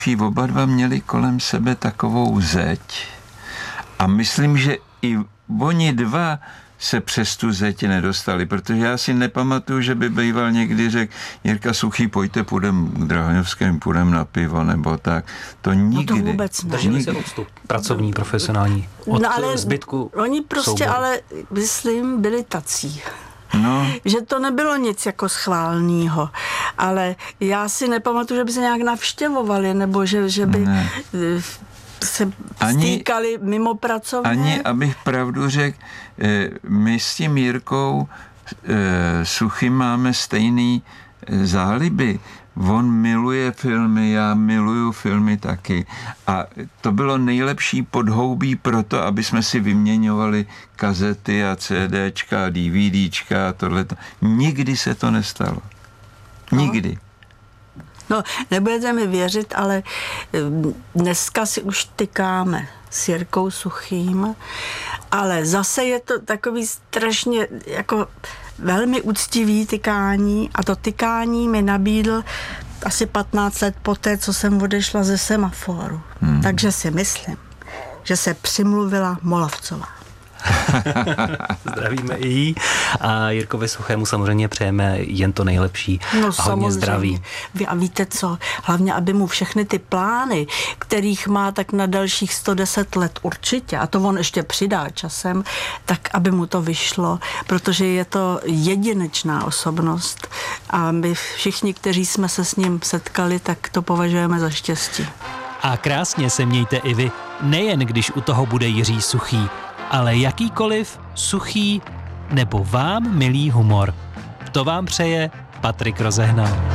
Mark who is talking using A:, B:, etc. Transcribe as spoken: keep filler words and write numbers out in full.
A: Oba dva měli kolem sebe takovou zeď a myslím, že i oni dva se přes tu zeď nedostali, protože já si nepamatuju, že by býval někdy řekl Jirka Suchý, pojďte, půjdem k Drahoňovskému, půjdem na pivo, nebo tak. To nikdy.
B: No to vůbec ne.
C: Drželi se odstup pracovní, profesionální od
B: no ale
C: zbytku
B: oni prostě
C: souboru.
B: ale, myslím, byli tací.
A: No.
B: Že to nebylo nic jako schválného, ale já si nepamatuju, že by se nějak navštěvovali, nebo že, že by ne. se
A: ani,
B: stýkali mimo pracovně.
A: Ani, abych pravdu řekl, my s tím Jirkou Suchým máme stejný záliby. On miluje filmy, já miluju filmy taky. A to bylo nejlepší podhoubí pro to, aby jsme si vyměňovali kazety a CDčka a DVDčka a tohleto. Nikdy se to nestalo. Nikdy.
B: No, nebudete mi věřit, ale dneska si už tykáme s Jirkou Suchým, ale zase je to takový strašně jako velmi úctivý tykání a to tykání mi nabídl asi patnáct let poté, co jsem odešla ze Semaforu. Hmm. Takže si myslím, že se přimluvila Molavcová.
C: Zdravíme i jí a Jirkovi Suchému samozřejmě přejeme jen to nejlepší
B: no,
C: a hodně zdraví.
B: Vy, a víte co, hlavně, aby mu všechny ty plány, kterých má tak na dalších sto deset let určitě, a to on ještě přidá časem, tak aby mu to vyšlo, protože je to jedinečná osobnost a my všichni, kteří jsme se s ním setkali, tak to považujeme za štěstí.
D: A krásně se mějte i vy, nejen když u toho bude Jiří Suchý, ale jakýkoliv suchý nebo vám milý humor. To vám přeje Patrik Rozehnal.